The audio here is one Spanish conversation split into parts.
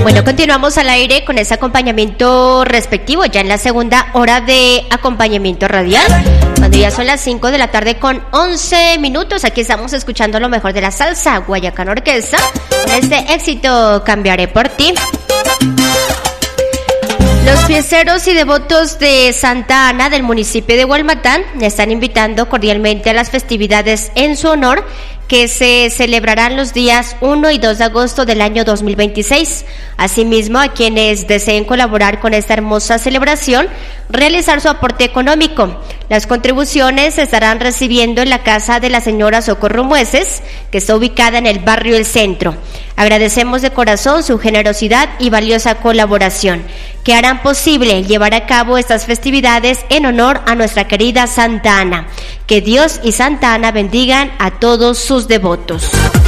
Bueno, continuamos al aire con ese acompañamiento respectivo, ya en la segunda hora de acompañamiento radial, cuando ya son las 5 de la tarde con 11 minutos. Aquí estamos escuchando lo mejor de la salsa, Guayacán Orquesta, con este éxito, Cambiaré por ti. Los fiesteros y devotos de Santa Ana del municipio de Gualmatán están invitando cordialmente a las festividades en su honor, que se celebrarán los días 1 y 2 de agosto del año 2026. Asimismo, a quienes deseen colaborar con esta hermosa celebración, realizar su aporte económico. Las contribuciones se estarán recibiendo en la casa de la señora Socorro Mueces, que está ubicada en el barrio El Centro. Agradecemos de corazón su generosidad y valiosa colaboración, que harán posible llevar a cabo estas festividades en honor a nuestra querida Santa Ana. Que Dios y Santa Ana bendigan a todos sus devotos.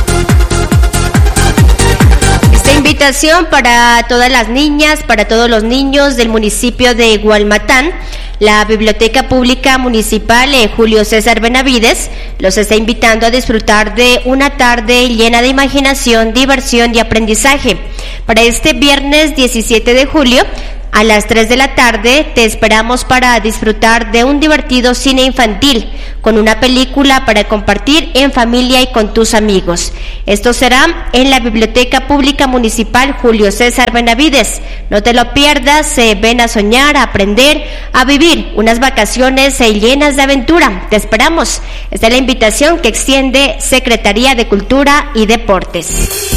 Esta invitación para todas las niñas, para todos los niños del municipio de Gualmatán. La Biblioteca Pública Municipal Julio César Benavides los está invitando a disfrutar de una tarde llena de imaginación, diversión y aprendizaje. Para este viernes 17 de julio, a las 3 de la tarde, te esperamos para disfrutar de un divertido cine infantil, con una película para compartir en familia y con tus amigos. Esto será en la Biblioteca Pública Municipal Julio César Benavides. No te lo pierdas, ven a soñar, a aprender, a vivir unas vacaciones llenas de aventura. Te esperamos. Esta es la invitación que extiende Secretaría de Cultura y Deportes.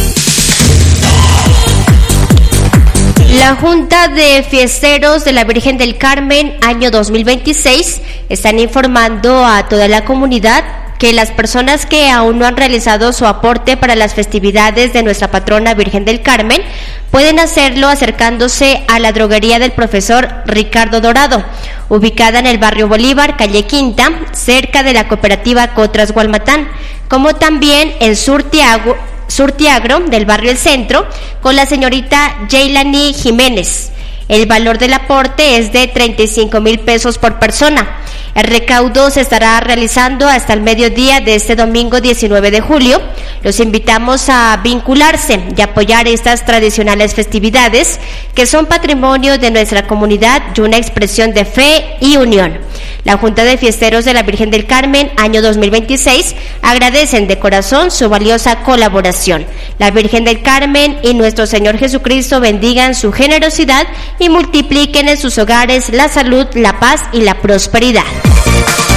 La Junta de Fiesteros de la Virgen del Carmen, año 2026, están informando a toda la comunidad que las personas que aún no han realizado su aporte para las festividades de nuestra patrona Virgen del Carmen pueden hacerlo acercándose a la droguería del profesor Ricardo Dorado, ubicada en el barrio Bolívar, calle Quinta, cerca de la cooperativa Cotras Gualmatán, como también en Surtiagro del barrio El Centro, con la señorita Jaylani Jiménez. El valor del aporte es de 35,000 pesos por persona. El recaudo se estará realizando hasta el mediodía de este domingo 19 de julio. Los invitamos a vincularse y apoyar estas tradicionales festividades que son patrimonio de nuestra comunidad y una expresión de fe y unión. La Junta de Fiesteros de la Virgen del Carmen, año 2026, agradecen de corazón su valiosa colaboración. La Virgen del Carmen y nuestro Señor Jesucristo bendigan su generosidad y multipliquen en sus hogares la salud, la paz y la prosperidad.